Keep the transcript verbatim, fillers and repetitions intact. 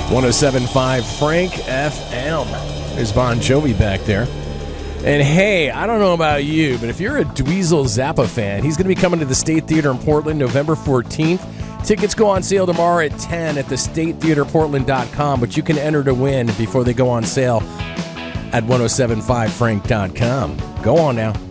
one oh seven point five Frank F M. There's Bon Jovi back there. And hey, I don't know about you, but if you're a Dweezil Zappa fan, he's going to be coming to the State Theater in Portland November fourteenth. Tickets go on sale tomorrow at ten at the state theater portland dot com, but you can enter to win before they go on sale at ten seventy-five frank dot com. Go on now.